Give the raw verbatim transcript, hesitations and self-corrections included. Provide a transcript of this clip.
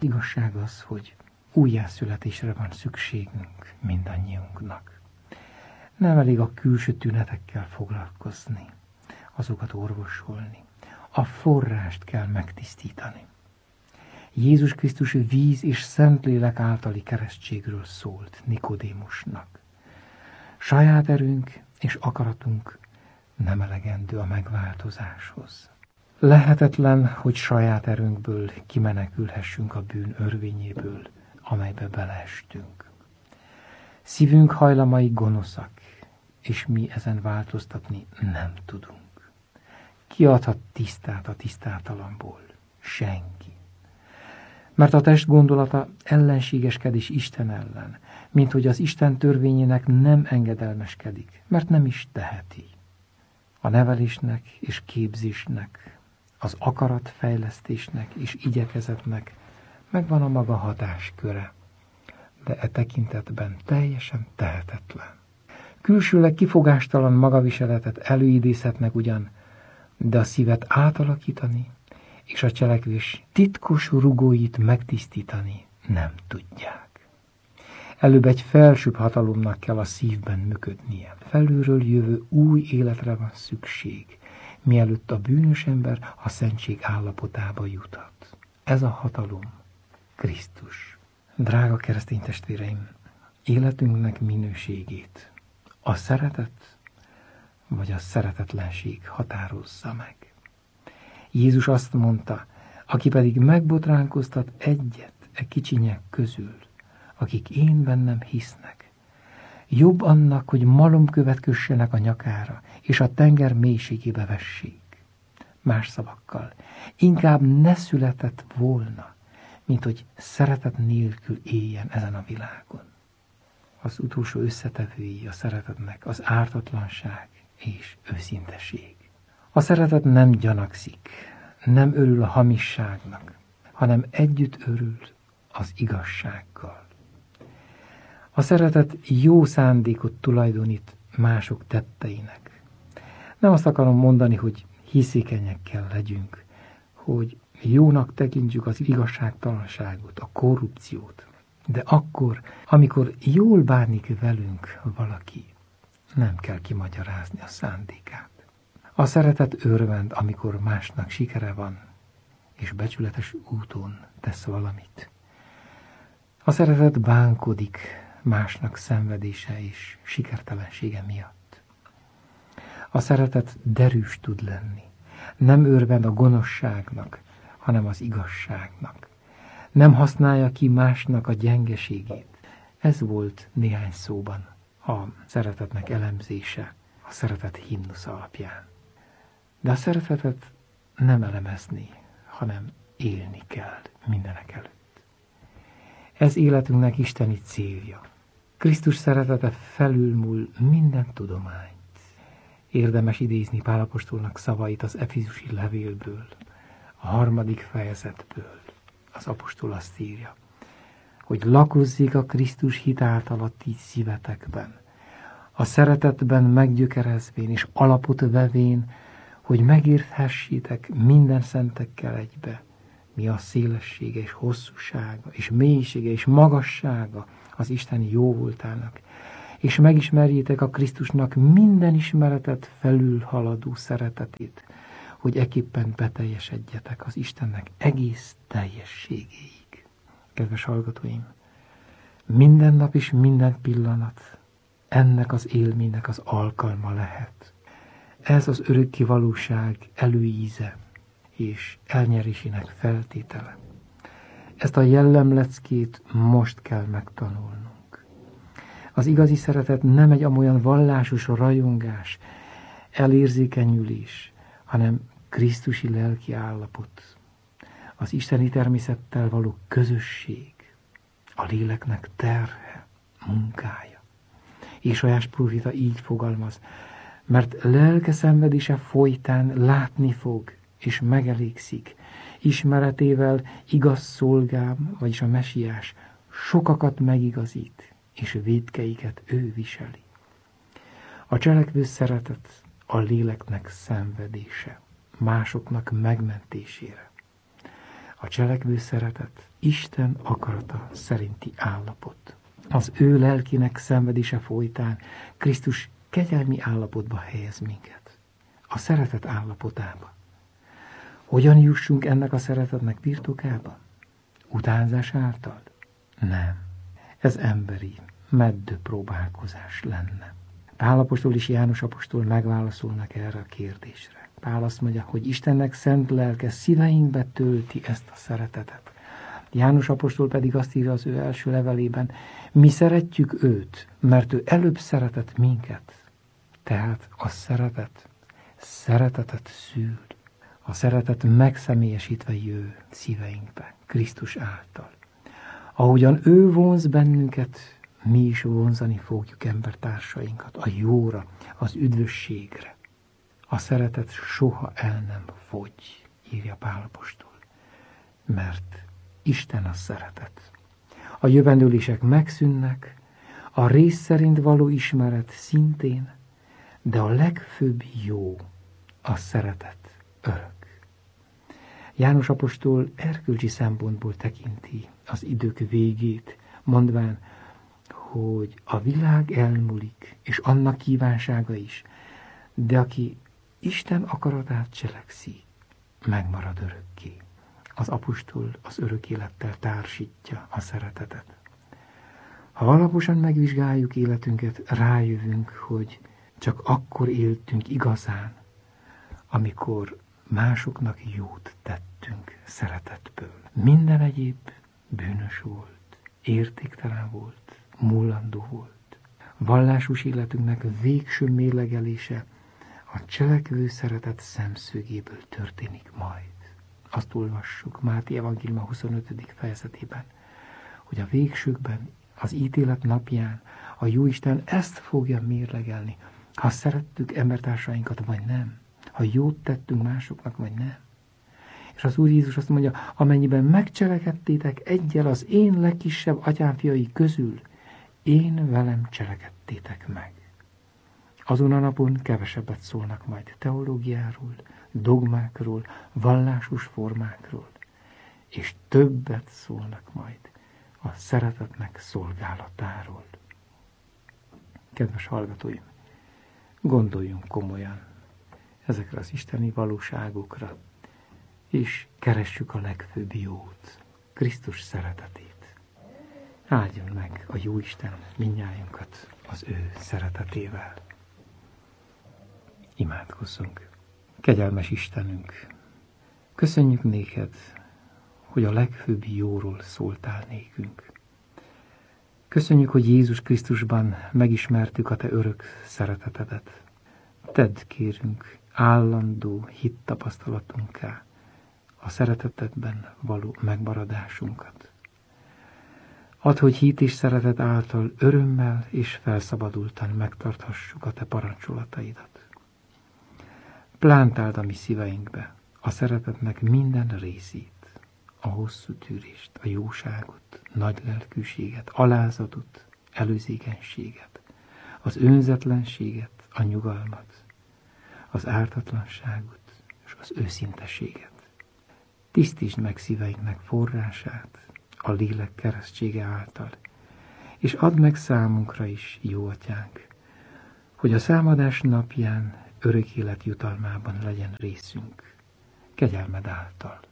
Igazság az, hogy újjászületésre van szükségünk mindannyiunknak. Nem elég a külső tünetekkel foglalkozni, azokat orvosolni. A forrást kell megtisztítani. Jézus Krisztus víz és Szentlélek általi keresztségről szólt Nikodémusnak. Saját erőnk és akaratunk nem elegendő a megváltozáshoz. Lehetetlen, hogy saját erőnkből kimenekülhessünk a bűn örvényéből, amelybe beleestünk. Szívünk hajlamai gonoszak, és mi ezen változtatni nem tudunk. Ki adhat tisztát a tisztátalanból? Senki. Mert a test gondolata ellenségeskedés Isten ellen, mint hogy az Isten törvényének nem engedelmeskedik, mert nem is teheti. A nevelésnek és képzésnek, az akaratfejlesztésnek és igyekezetnek megvan a maga hatásköre, de e tekintetben teljesen tehetetlen. Külsőleg kifogástalan magaviseletet előidézhetnek ugyan, de a szívet átalakítani és a cselekvés titkos rugóit megtisztítani nem tudják. Előbb egy felsőbb hatalomnak kell a szívben működnie. Felülről jövő új életre van szükség, mielőtt a bűnös ember a szentség állapotába juthat. Ez a hatalom Krisztus. Drága keresztény testvéreim, életünknek minőségét a szeretet vagy a szeretetlenség határozza meg. Jézus azt mondta, aki pedig megbotránkoztat egyet e kicsinyek közül, akik én bennem hisznek, jobb annak, hogy malomkövet kössenek a nyakára, és a tenger mélységébe vessék. Más szavakkal, inkább ne született volna, mint hogy szeretet nélkül éljen ezen a világon. Az utolsó összetevői a szeretetnek az ártatlanság és őszinteség. A szeretet nem gyanakszik, nem örül a hamisságnak, hanem együtt örül az igazsággal. A szeretet jó szándékot tulajdonít mások tetteinek. Nem azt akarom mondani, hogy hiszékenyek kell legyünk, hogy jónak tekintjük az igazságtalanságot, a korrupciót, de akkor, amikor jól bánik velünk valaki, nem kell kimagyarázni a szándékát. A szeretet örvend, amikor másnak sikere van, és becsületes úton tesz valamit. A szeretet bánkodik másnak szenvedése és sikertelensége miatt. A szeretet derűs tud lenni. Nem örvend a gonoszságnak, hanem az igazságnak. Nem használja ki másnak a gyengeségét. Ez volt néhány szóban a szeretetnek elemzése, a szeretet himnusz alapján. De a szeretetet nem elemezni, hanem élni kell mindenek előtt. Ez életünknek isteni célja. Krisztus szeretete felülmúl minden tudományt. Érdemes idézni Pál apostolnak szavait az Efézusi levélből, a harmadik fejezetből. Az apostol azt írja, hogy lakozzék a Krisztus hit által a ti szívetekben, a szeretetben meggyökerezvén és alapot vevén, hogy megérthessétek minden szentekkel egybe, mi a szélessége és hosszúsága, és mélysége és magassága az isteni jóvoltának, és megismerjétek a Krisztusnak minden ismeretet felülhaladó szeretetét, hogy eképpen beteljesedjetek az Istennek egész teljességéig. Kedves hallgatóim, minden nap és minden pillanat ennek az élménynek az alkalma lehet. Ez az örökké valóság előíze és elnyerésének feltétele. Ezt a jellemleckét most kell megtanulnunk. Az igazi szeretet nem egy amolyan vallásos rajongás, elérzékenyülés, hanem krisztusi lelki állapot, az isteni természettel való közösség, a léleknek terhe, munkája. Ézsaiás próféta így fogalmaz, mert lelke szenvedése folytán látni fog, és megelégszik, ismeretével igaz szolgám, vagyis a mesiás, sokakat megigazít, és vétkeiket ő viseli. A cselekvő szeretet a léleknek szenvedése, másoknak megmentésére. A cselekvő szeretet Isten akarata szerinti állapot. Az ő lelkének szenvedése folytán Krisztus kegyelmi állapotba helyez minket. A szeretet állapotába. Hogyan jussunk ennek a szeretetnek birtokába? Utánzás által? Nem. Ez emberi, meddő próbálkozás lenne. Pál apostol és János apostol megválaszolnak erre a kérdésre. Pál azt mondja, hogy Istennek szent lelke szíveinkbe tölti ezt a szeretetet. János apostol pedig azt írja az ő első levelében, mi szeretjük őt, mert ő előbb szeretett minket. Tehát a szeretet, szeretetet szül. A szeretet megszemélyesítve jő szíveinkbe, Krisztus által. Ahogyan ő vonz bennünket, mi is vonzani fogjuk embertársainkat a jóra, az üdvösségre. A szeretet soha el nem fogy, írja Pál apostol, mert Isten a szeretet. A jövendőlések megszűnnek, a rész szerint való ismeret szintén, de a legfőbb jó, a szeretet örök. János apostol erkölcsi szempontból tekinti az idők végét, mondván, hogy a világ elmúlik, és annak kívánsága is, de aki Isten akaratát cselekszi, megmarad örökké. Az apostol az örök élettel társítja a szeretetet. Ha alaposan megvizsgáljuk életünket, rájövünk, hogy csak akkor éltünk igazán, amikor másoknak jót tettünk szeretetből. Minden egyéb bűnös volt, értéktelen volt, múlandó volt. Vallásos életünknek végső mérlegelése a cselekvő szeretet szemszögéből történik majd. Azt olvassuk Máté evangéliuma huszonötödik fejezetében, hogy a végsőkben, az ítélet napján a Jóisten ezt fogja mérlegelni, ha szerettük embertársainkat, vagy nem. Ha jót tettünk másoknak, vagy nem. És az Úr Jézus azt mondja, amennyiben megcselekedtétek egyel az én legkisebb atyám közül, én velem cselekedtétek meg. Azon a napon kevesebbet szólnak majd teológiáról, dogmákról, vallásos formákról, és többet szólnak majd a szeretetnek szolgálatáról. Kedves hallgatóim, gondoljunk komolyan ezekre az isteni valóságokra, és keressük a legfőbb jót, Krisztus szeretetét. Áldjon meg a Jóisten mindnyájunkat az ő szeretetével. Imádkozzunk. Kegyelmes Istenünk, köszönjük néked, hogy a legfőbb jóról szóltál nékünk. Köszönjük, hogy Jézus Krisztusban megismertük a te örök szeretetedet. Tedd, kérünk, állandó hittapasztalatunká a szeretetedben való megmaradásunkat. Add, hogy hit és szeretet által örömmel és felszabadultan megtarthassuk a te parancsolataidat. Plántáld a mi szíveinkbe a szeretetnek minden részét, a hosszú tűrést, a jóságot, nagy lelkűséget, alázatot, előzékenységet, az önzetlenséget, a nyugalmat, az ártatlanságot és az őszintességet. Tisztítsd meg szíveinknek forrását a lélek keresztsége által, és add meg számunkra is, jó atyánk, hogy a számadás napján örök élet jutalmában legyen részünk, kegyelmed által.